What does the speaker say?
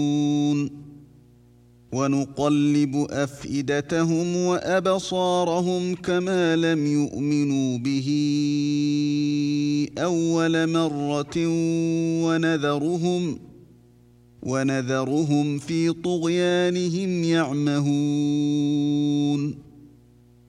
ونقلب أفئدتهم وأبصارهم كما لم يؤمنوا به أول مرة ونذرهم في طغيانهم يعمهون